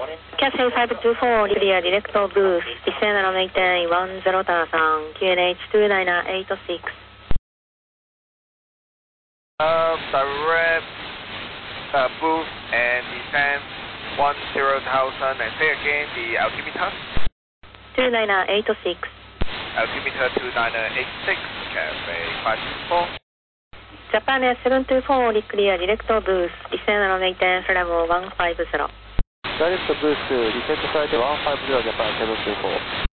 Cathay 524, clear direct booth, descend and maintain 10 Tasan, QNH 29986. Direct booth and descend 10,000 and say again the altimeter? 29986. Altimeter 29986, Cathay 524. Japan Air 724, clear direct booth, descend and maintain flight level 150. Direct booth, descent flight 150, Japan 724.